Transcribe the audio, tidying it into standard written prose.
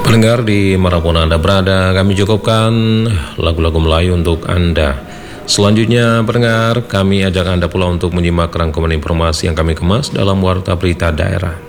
Pendengar di manapun Anda berada, kami cukupkan lagu-lagu Melayu untuk Anda. Selanjutnya, pendengar, kami ajak Anda pula untuk menyimak rangkuman informasi yang kami kemas dalam Warta Berita Daerah.